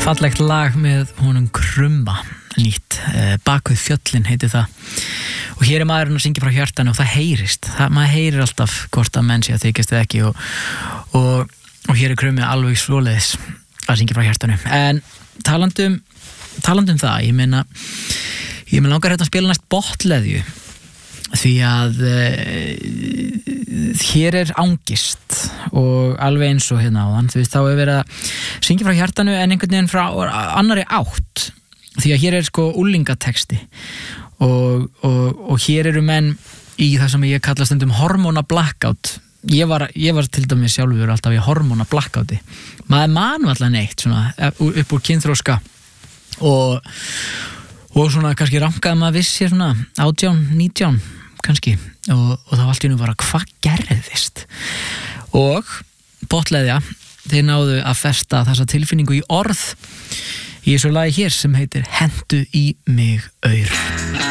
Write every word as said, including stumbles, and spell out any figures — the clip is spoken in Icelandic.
Fallegt lag með honum Krumma, nýtt, eh, Bak við fjöllin heitir það. Og hér er maðurinn að syngja frá hjartanu og það heyrist. Það, maður heyrir alltaf hvort að menn sé að þykjast eða ekki og, og, og hér er Krummi alveg svoleiðis að syngja frá hjartanu. En talandum, talandum það, ég meina, ég meina langar hérna að spila næst botleðju því að uh, hér er angist og alveg eins og hérna áðan, þú veist, þá er verið að syngja frá hjartanu en einhvern veginn frá annari átt því að hér er sko úlingatexti og, og, og hér eru menn í það sem ég kalla stundum hormóna blackout. Ég var, ég var til dæmis sjálfur alltaf í hormóna blackouti. Maður man alltaf neitt svona upp úr kynþroska og og svona kannski rankaði maður vissi svona átján, nítján kannski og, og það var allt í einu bara hvað gerðist og botleðja þeir náðu að festa þessa tilfinningu í orð í þessu lagi hér sem heitir Hentu í mig aur.